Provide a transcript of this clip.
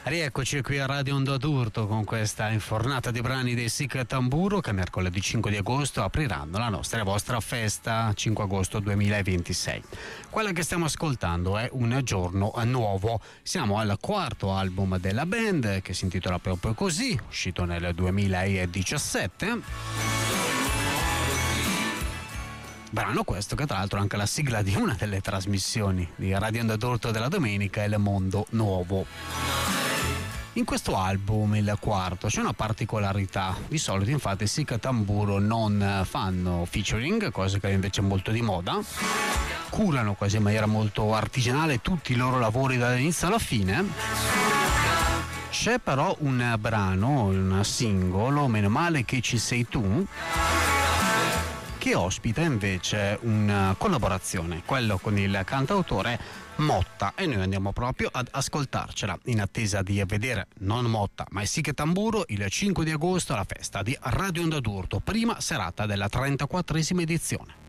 Rieccoci qui a Radio Onda d'Urto con questa infornata di brani dei Sic Tamburo che mercoledì 5 di agosto apriranno la nostra e vostra festa 5 agosto 2026. Quella che stiamo ascoltando è Un giorno nuovo. Siamo al quarto album della band che si intitola proprio così, uscito nel 2017. Brano questo che tra l'altro è anche la sigla di una delle trasmissioni di Radio Onda d'Urto della domenica, Il Mondo Nuovo. In questo album, il quarto, c'è una particolarità. Di solito infatti i Sic Tamburo non fanno featuring, cosa che invece è molto di moda. Curano quasi in maniera molto artigianale tutti i loro lavori dall'inizio alla fine. C'è però un brano, un singolo, Meno male che ci sei tu, che ospita invece una collaborazione, quello con il cantautore Motta, e noi andiamo proprio ad ascoltarcela in attesa di vedere non Motta ma i Sic Tamburo il 5 di agosto alla festa di Radio Onda d'Urto, prima serata della 34esima edizione.